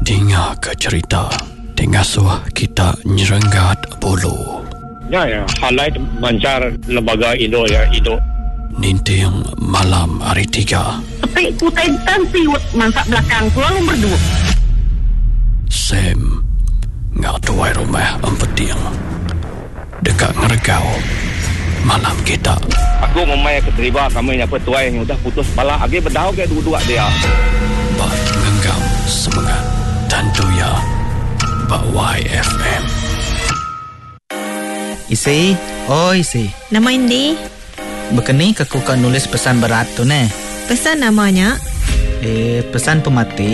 Dengar ke cerita Tengah suah kita nyerenggat bulu. Ya, halai mancar lembaga Indo ya, Indo. Ninting malam hari 3. Tapi kutai siwet mansak belakang selalu berdua. Sam ngak tuai rumah empeting dekat ngeregau malam kita. Aku memang keterima kami yang petuai yang udah putus bala agi berdau ke dua-dua dia. Bak ngenggam semangat tentu ya Bak YFM. Isi, oh Isi. Nama Indi? Bekeni aku kan nulis pesan berat tu ne. Pesan namanya? Pesan pemati.